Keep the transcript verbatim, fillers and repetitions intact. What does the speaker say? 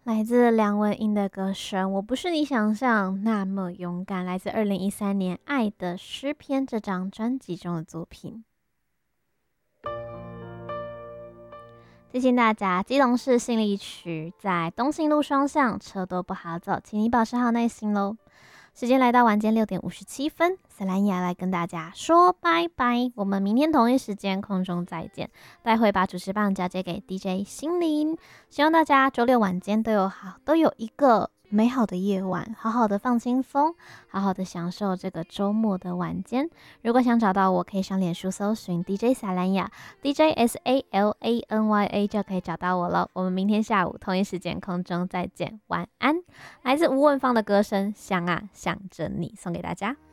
来自梁文音的歌声，我不是你想象那么勇敢，来自二零一三年《爱的诗篇》这张专辑中的作品。提醒大家，基隆市信义区在东兴路双向，车多不好走，请你保持好耐心喽。时间来到晚间六点五十七分，塞兰雅来跟大家说拜拜，我们明天同一时间空中再见。待会把主持棒交接给 D J 心灵，希望大家周六晚间都有好都有一个美好的夜晚，好好的放轻松，好好的享受这个周末的晚间。如果想找到我，可以上脸书搜寻 D J 萨兰雅 D J S A L A N Y A 就可以找到我了。我们明天下午同一时间空中再见，晚安。来自吴文芳的歌声《想啊想着你》送给大家。